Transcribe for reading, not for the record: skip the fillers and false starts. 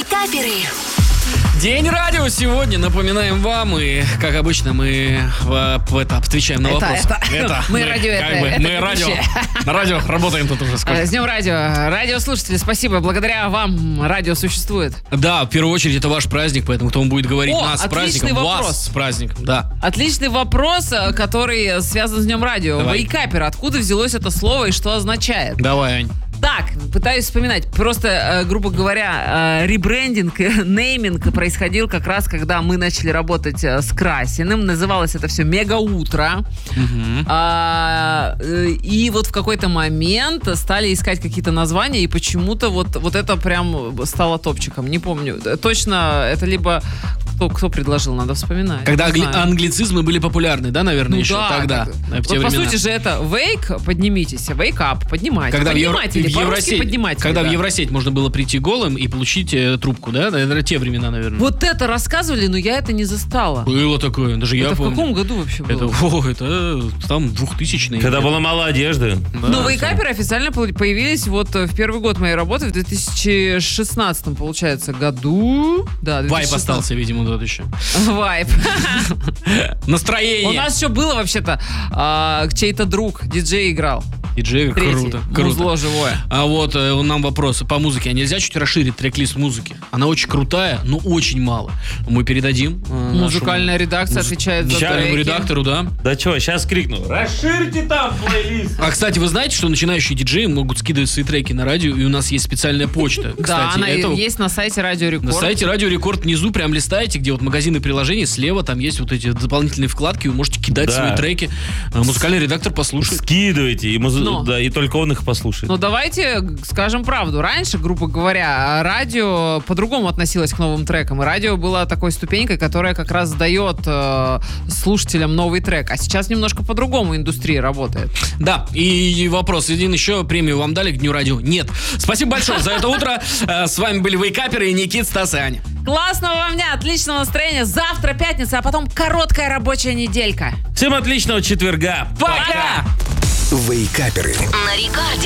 Вейкаперы. День радио сегодня, напоминаем вам, и, как обычно, мы отвечаем на вопросы. Мы радио, мы радио. На радио работаем тут уже сколько. С днем радио. Радиослушатели, спасибо. Благодаря вам радио существует. Да, в первую очередь это ваш праздник, поэтому кто будет говорить нас с праздником, вас с праздником. Да. Отличный вопрос, который связан с днем радио. Вейкапер. Откуда взялось это слово и что означает? Давай, Ань. Так, пытаюсь вспоминать. Просто, грубо говоря, ребрендинг, нейминг происходил как раз, когда мы начали работать с Красиным. Называлось это все «Мегаутро». И вот в какой-то момент стали искать какие-то названия, и почему-то вот это прям стало топчиком. Не помню. Точно, это либо... Кто предложил, надо вспоминать. Когда англицизмы были популярны, да, наверное, еще тогда. Вот по сути же это wake, поднимитесь, wake up, поднимайте. Когда по-русски поднимайте. Когда в Евросеть можно было прийти голым и получить трубку, да? Это те времена, наверное. Вот это рассказывали, но я это не застала. Было такое, даже я помню. Это в каком году вообще было? Это там 2000-е. Когда была мало одежды. Но вейкаперы официально появились вот в первый год моей работы, в 2016, получается, году. Да, 2016. Вайп остался, видимо, тот еще. Вайп. Настроение. У нас еще было вообще-то чей-то друг, диджей играл. Диджей, круто. Музло живое. А вот нам вопрос по музыке. А нельзя чуть расширить трек-лист музыки? Она очень крутая, но очень мало. Мы передадим. Музыкальная редакция отвечает за треки. Редактору, да? Да что, сейчас крикну. Расширьте там плейлист. А, кстати, вы знаете, что начинающие диджеи могут скидывать свои треки на радио, и у нас есть специальная почта. Да, она есть на сайте Радио Рекорд. На сайте Радио Рекорд внизу прям листаете, где вот магазины приложений, слева там есть вот эти дополнительные вкладки, вы можете кидать свои треки. Музыкальный редактор послушает. Скидывайте, и только он их послушает. Ну давайте скажем правду. Раньше, грубо говоря, радио по-другому относилось к новым трекам. И радио было такой ступенькой, которая как раз дает слушателям новый трек. А сейчас немножко по-другому индустрия работает. Да, и вопрос один еще. Премию вам дали к Дню радио? Нет. Спасибо большое за это утро. С вами были Вейкаперы и Никит, Стас и Аня. Классного вам дня, отличного настроения. Завтра пятница, а потом короткая рабочая неделька. Всем отличного четверга. Пока! Вейкаперы. На Рекорде.